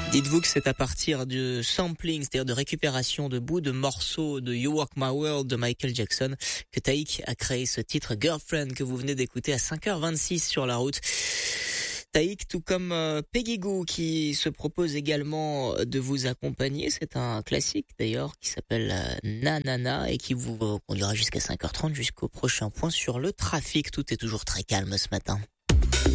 Dites-vous que c'est à partir de sampling, c'est-à-dire de récupération de bouts de morceaux de You Rock My World de Michael Jackson, que Taïk a créé ce titre Girlfriend que vous venez d'écouter à 5h26 sur la route. Taïk, tout comme Peggy Gou, qui se propose également de vous accompagner. C'est un classique d'ailleurs qui s'appelle Nanana et qui vous conduira jusqu'à 5h30 jusqu'au prochain point sur le trafic. Tout est toujours très calme ce matin.